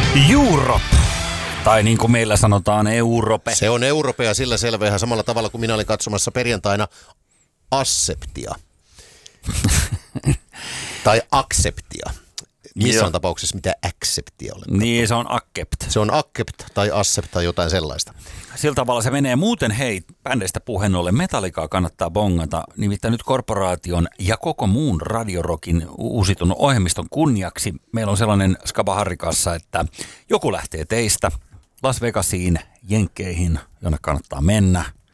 Europe. Tai niin kuin meillä sanotaan, Europe. Se on Europe ja sillä selvä ihan samalla tavalla kuin minä olin katsomassa perjantaina Aseptia. Tai Acceptia. Missään tapauksessa mitä Acceptia ole. Niin, se on Accept. Se on Accept tai Accept tai jotain sellaista. Sillä tavalla se menee. Muuten hei, bändeistä puheen ollen Metallicaa kannattaa bongata. Nimittäin nyt korporaation ja koko muun radiorokin uusitun ohjelmiston kunniaksi. Meillä on sellainen skaba harrikassa, että joku lähtee teistä Las Vegasiin, Jenkkeihin, jonne kannattaa mennä.